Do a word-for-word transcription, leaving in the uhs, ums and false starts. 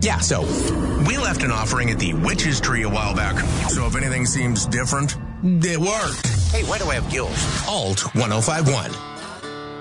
Yeah, so we left an offering at the Witch's Tree a while back. So if anything seems different, it worked. Hey, why do I have gills? Alt ten fifty-one.